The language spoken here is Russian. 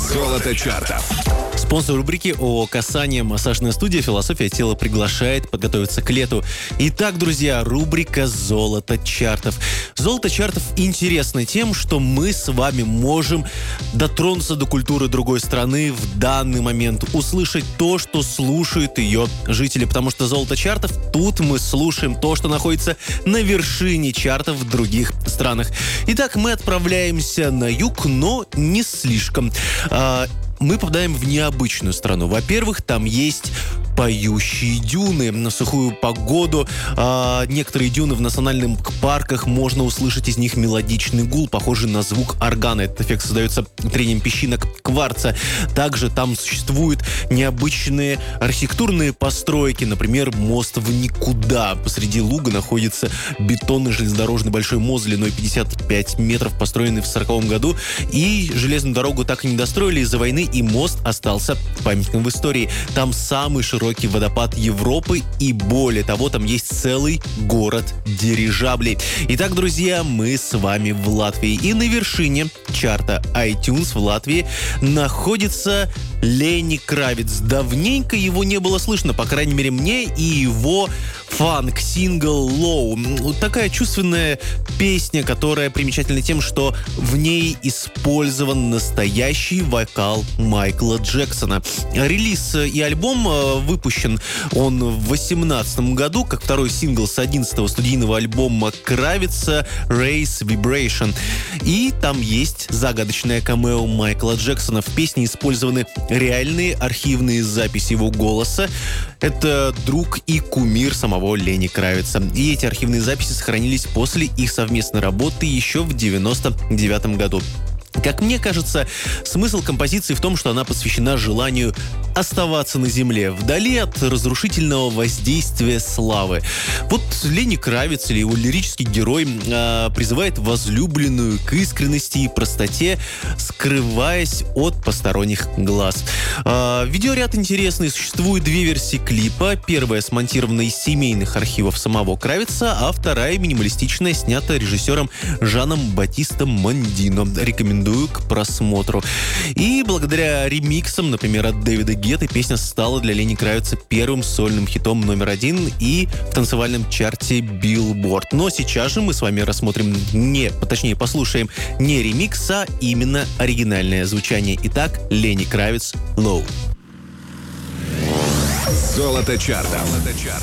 Золото чартов. Спонсор рубрики ООО «Касание», массажная студия «Философия тела» приглашает подготовиться к лету. Итак, друзья, рубрика «Золото чартов». «Золото чартов» интересно тем, что мы с вами можем дотронуться до культуры другой страны в данный момент, услышать то, что слушают ее жители, потому что «Золото чартов» тут мы слушаем то, что находится на вершине чартов в других странах. Итак, мы отправляемся на юг, но не слишком. Мы попадаем в необычную страну. Во-первых, там есть поющие дюны. На сухую погоду некоторые дюны в национальных парках можно услышать из них мелодичный гул, похожий на звук органа. Этот эффект создается трением песчинок кварца. Также там существуют необычные архитектурные постройки, например, мост в никуда. Посреди луга находится бетонный железнодорожный большой мост длиной 55 метров, построенный в 1940 году. И железную дорогу так и не достроили из-за войны, и мост остался памятником в истории. Там самый широкий водопад Европы, и более того, там есть целый город дирижаблей. Итак, друзья, мы с вами в Латвии. И на вершине чарта iTunes в Латвии находится Ленни Кравиц. Давненько его не было слышно, по крайней мере, мне, и его фанк-сингл «Low». Такая чувственная песня, которая примечательна тем, что в ней использован настоящий вокал Майкла Джексона. Релиз и альбом выпущен он в 2018 году, как второй сингл с 11-го студийного альбома Кравица «Raise Vibration». И там есть загадочное камео Майкла Джексона. В песне использованы реальные архивные записи его голоса. Это друг и кумир самого Ленни Кравица. И эти архивные записи сохранились после их совместной работы еще в 1999 году. Как мне кажется, смысл композиции в том, что она посвящена желанию оставаться на земле, вдали от разрушительного воздействия славы. Вот Ленни Кравиц или его лирический герой призывает возлюбленную к искренности и простоте, скрываясь от посторонних глаз. Видеоряд интересный. Существует две версии клипа. Первая смонтирована из семейных архивов самого Кравица, а вторая минималистичная, снята режиссером Жаном Батистом Мандино. Рекомендую к просмотру. И благодаря ремиксам, например, от Дэвида Гетты, песня стала для Ленни Кравица первым сольным хитом номер 1 и в танцевальном чарте Billboard. Но сейчас же мы с вами рассмотрим послушаем не ремикс, а именно оригинальное звучание. Итак, Ленни Кравиц «Low». Золото чартов.